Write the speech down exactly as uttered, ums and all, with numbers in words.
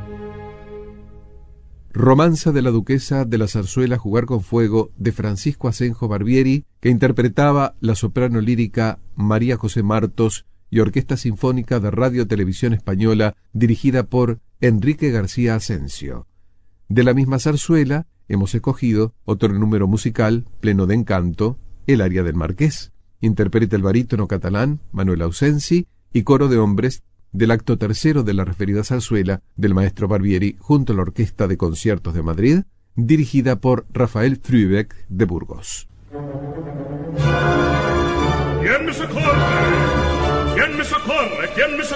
Romanza de la duquesa de la zarzuela Jugar con fuego, de Francisco Asenjo Barbieri, que interpretaba la soprano lírica María José Martos, y Orquesta Sinfónica de Radio Televisión Española, dirigida por Enrique García Asensio. De la misma zarzuela hemos escogido otro número musical pleno de encanto, el aria del Marqués. Interpreta el barítono catalán Manuel Ausensi y coro de hombres del acto tercero de la referida zarzuela del maestro Barbieri junto a la Orquesta de Conciertos de Madrid, dirigida por Rafael Frübeck de Burgos. ¿Quién me socorre? ¿Quién me socorre? ¿Quién me socorre?